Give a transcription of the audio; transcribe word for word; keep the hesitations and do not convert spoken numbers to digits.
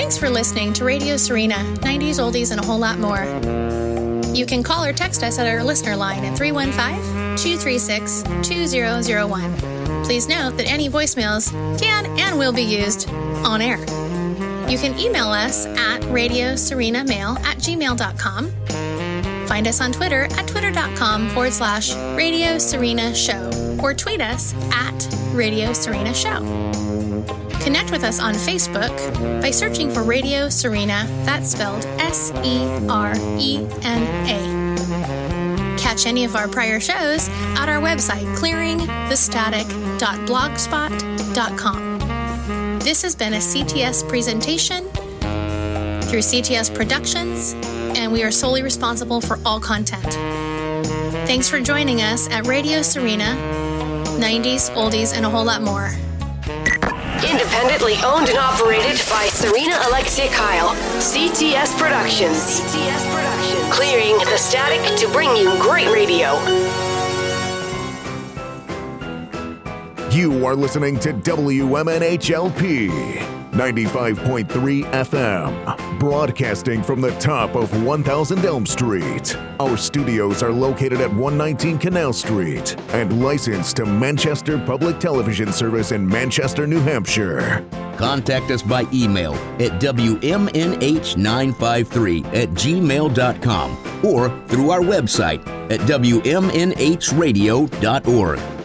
Thanks for listening to Radio Serena, nineties oldies and a whole lot more. You can call or text us at our listener line at three one five, two three six, two zero zero one. Please note that any voicemails can and will be used on air. You can email us at radioserenamail at gmail dot com. Find us on Twitter at twitter.com forward slash Radio Serena Show or tweet us at Radio Serena Show. Connect with us on Facebook by searching for Radio Serena, that's spelled S E R E N A. Catch any of our prior shows at our website, clearing the static dot blogspot dot com. This has been a C T S presentation through C T S Productions, and we are solely responsible for all content. Thanks for joining us at Radio Serena, nineties, oldies, and a whole lot more. Independently owned and operated by Serena Alexia Kyle. C T S Productions. C T S Productions. Clearing the static to bring you great radio. You are listening to W M N H L P ninety-five point three F M, broadcasting from the top of one thousand Elm Street. Our studios are located at one nineteen Canal Street and licensed to Manchester Public Television Service in Manchester, New Hampshire. Contact us by email at W M N H nine five three at gmail dot com or through our website at W M N H radio dot org.